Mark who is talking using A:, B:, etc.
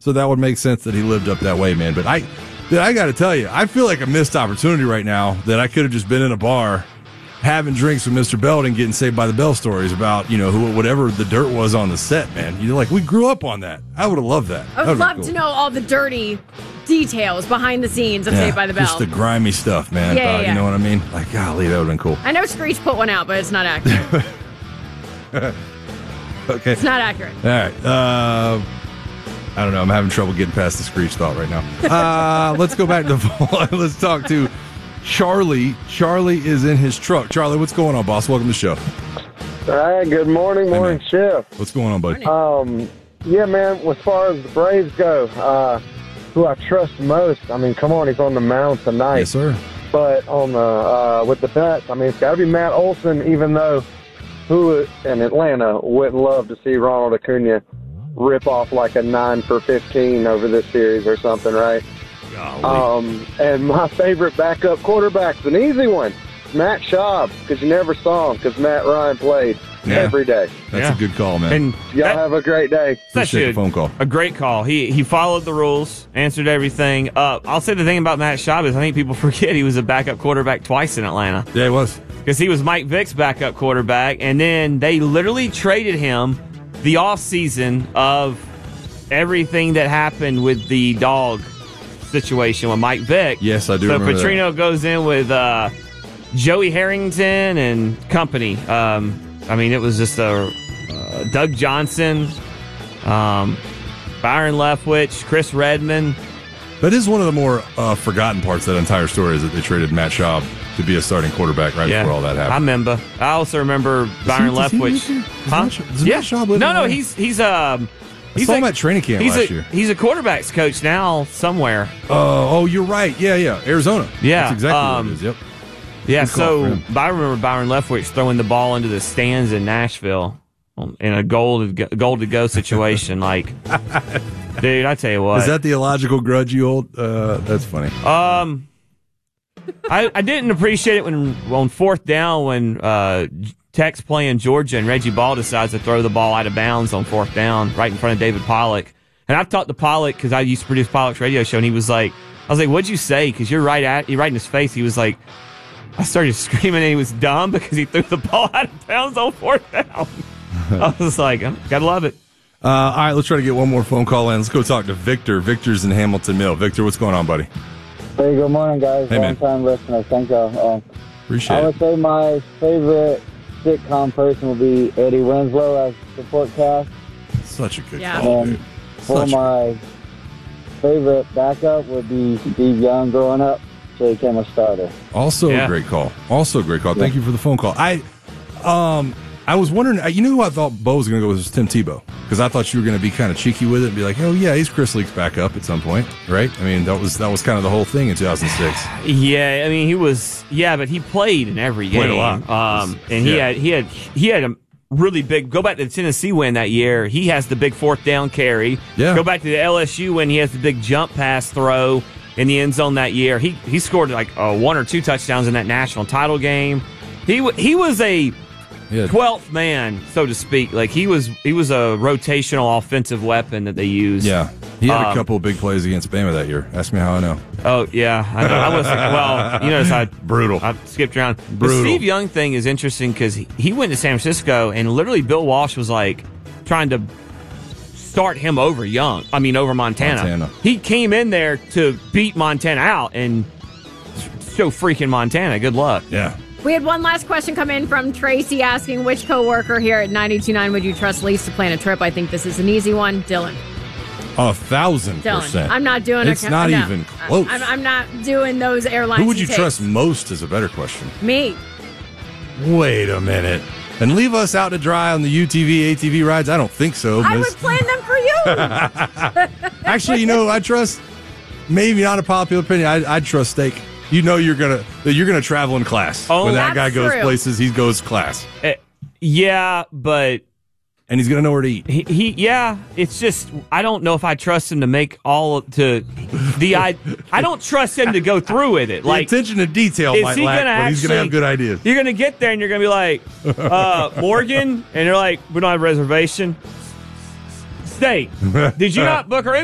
A: So that would make sense that he lived up that way, man. But I got to tell you, I feel like a missed opportunity right now that I could have just been in a bar having drinks with Mr. Belden, getting Saved by the Bell stories about, whatever the dirt was on the set, man. We grew up on that. I would have loved that.
B: I would love to know all the dirty details behind the scenes of Saved by the Bell.
A: Just the grimy stuff, man.
B: Yeah.
A: You know what I mean? Like, golly, that would have been cool.
B: I know Screech put one out, but it's not accurate.
A: Okay.
B: It's not accurate.
A: All right. I don't know. I'm having trouble getting past the Screech thought right now. Let's go back to let's talk to Charlie. Charlie is in his truck. Charlie, what's going on, boss? Welcome to the show.
C: All right, good morning, shift.
A: What's going on, buddy?
C: Yeah, man, as far as the Braves go, who I trust most, I mean, come on, he's on the mound tonight.
A: Yes, sir.
C: But on the with the bets, I mean, it's got to be Matt Olson, even though who in Atlanta wouldn't love to see Ronald Acuna rip off like a 9 for 15 over this series or something, right? And my favorite backup quarterback's an easy one, Matt Schaub, because you never saw him because Matt Ryan played every day.
A: That's a good call, man.
D: And
C: y'all have a great day.
A: Appreciate the phone call.
D: A great call. He followed the rules, answered everything. I'll say the thing about Matt Schaub is I think people forget he was a backup quarterback twice in Atlanta.
A: Yeah, he was.
D: Because he was Mike Vick's backup quarterback, and then they literally traded him the offseason of everything that happened with the dog situation with Mike Vick.
A: Yes, I do
D: so
A: remember
D: Petrino goes in with Joey Harrington and company. It was just Doug Johnson, Byron Leftwich, Chris Redmond.
A: That is one of the more forgotten parts of that entire story is that they traded Matt Schaub to be a starting quarterback before all that happened.
D: I remember. I also remember Byron Leftwich.
A: Matt Schaub live
D: No,
A: in
D: he's
A: I saw him at training camp last year.
D: He's a quarterback's coach now somewhere.
A: Oh, you're right. Yeah. Arizona.
D: Yeah.
A: That's exactly what it is. Yep.
D: Yeah,
A: Good call for him.
D: I remember Byron Leftwich throwing the ball into the stands in Nashville in a goal to go situation. Like, dude, I tell you what.
A: Is that the illogical grudge you hold? That's funny.
D: I didn't appreciate it when on fourth down when Tech's playing Georgia and Reggie Ball decides to throw the ball out of bounds on fourth down right in front of David Pollock. And I've talked to Pollock because I used to produce Pollock's radio show, and he was like, I was like, what'd you say? Because you're right in his face. He was like, I started screaming and he was dumb because he threw the ball out of bounds on fourth down. I was like, gotta love it.
A: All right, let's try to get one more phone call in. Let's go talk to Victor. Victor's in Hamilton Mill. Victor, what's going on, buddy?
E: Hey, good morning, guys.
A: Hey, man.
E: Long-time listener. Thank y'all.
A: Appreciate
E: I
A: it.
E: would say my favorite sitcom person would be Eddie Winslow as support cast.
A: Such a good
B: Yeah.
A: call,
E: And
A: dude.
E: for my favorite backup would be Steve Young growing up, so he became a starter.
A: Also a great call. Thank you for the phone call. I was wondering, you know who I thought Bo was going to go with was Tim Tebow, because I thought you were going to be kind of cheeky with it and be like, oh yeah, he's Chris Leak's backup at some point, right? I mean, that was kind of the whole thing in 2006.
D: Yeah, I mean, but he played in every game.
A: Played a lot.
D: And he had a really big, go back to the Tennessee win that year. He has the big fourth down carry.
A: Yeah.
D: Go back to the LSU win. He has the big jump pass throw in the end zone that year. He scored like 1 or 2 touchdowns in that national title game. He was a 12th man, so to speak. Like he was a rotational offensive weapon that they used.
A: Yeah, he had a couple of big plays against Bama that year. Ask me how I know.
D: Oh yeah, I know. I was
A: brutal.
D: I skipped around.
A: Brutal.
D: The Steve Young thing is interesting because he went to San Francisco and literally Bill Walsh was like trying to start him over Montana. He came in there to beat Montana out and show freaking Montana. Good luck.
A: Yeah.
B: We had one last question come in from Tracy asking which coworker here at 92.9 would you trust least to plan a trip? I think this is an easy one. Dylan.
A: 1,000%.
B: Dylan. I'm not doing
A: It's not even close.
B: I'm not doing those airlines.
A: Who would you trust most is a better question.
B: Me.
A: Wait a minute. And leave us out to dry on the UTV, ATV rides? I don't think so.
B: I would plan them for you.
A: Actually, I trust, maybe not a popular opinion, I'd trust Steak. You know you're gonna travel in class.
D: Oh,
A: when that guy goes
B: true.
A: places, he goes class.
D: Yeah, but
A: and he's gonna know where to eat.
D: It's just I don't know if I trust him to make I don't trust him to go through with it. Like
A: the attention to detail might lack, but he's gonna have good ideas.
D: You're gonna get there and you're gonna be like, Morgan, and you're like, we don't have a reservation. Steak, did you not book a room?